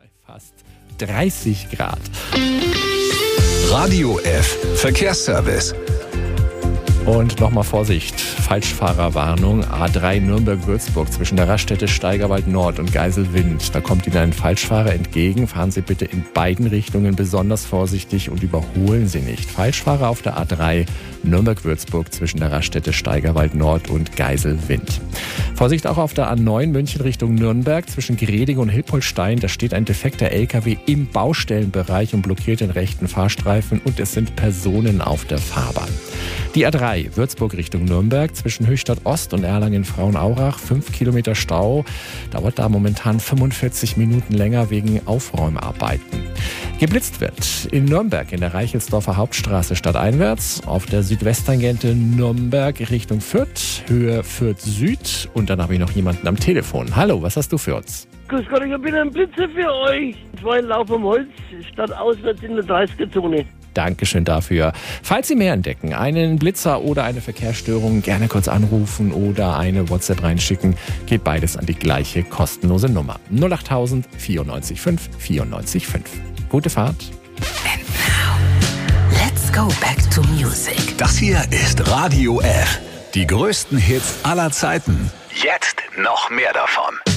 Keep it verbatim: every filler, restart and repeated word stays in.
Fast dreißig Grad. Radio F Verkehrsservice. Und nochmal Vorsicht, Falschfahrerwarnung, A drei Nürnberg-Würzburg zwischen der Raststätte Steigerwald Nord und Geiselwind. Da kommt Ihnen ein Falschfahrer entgegen. Fahren Sie bitte in beiden Richtungen besonders vorsichtig und überholen Sie nicht. Falschfahrer auf der A drei Nürnberg-Würzburg zwischen der Raststätte Steigerwald Nord und Geiselwind. Vorsicht auch auf der A neun München Richtung Nürnberg zwischen Greding und Hilpoltstein. Da steht ein defekter L K W im Baustellenbereich und blockiert den rechten Fahrstreifen und es sind Personen auf der Fahrbahn. Die A drei Würzburg Richtung Nürnberg zwischen Höchstadt Ost und Erlangen-Frauenaurach. Fünf Kilometer Stau. Dauert da momentan fünfundvierzig Minuten länger wegen Aufräumarbeiten. Geblitzt wird in Nürnberg in der Reichelsdorfer Hauptstraße stadteinwärts. Auf der Südwesttangente Nürnberg Richtung Fürth, Höhe Fürth Süd. Und dann habe ich noch jemanden am Telefon. Hallo, was hast du für uns? Grüß Gott, ich bin ein Blitzer für euch. Zwei Lauf am Holz, statt auswärts in der dreißiger-Zone. Dankeschön dafür. Falls Sie mehr entdecken, einen Blitzer oder eine Verkehrsstörung, gerne kurz anrufen oder eine WhatsApp reinschicken. Geht beides an die gleiche kostenlose Nummer. null acht tausend vierundneunzig fünf vierundneunzig fünf. Gute Fahrt. And now, let's go back to music. Das hier ist Radio F. Die größten Hits aller Zeiten. Jetzt noch mehr davon.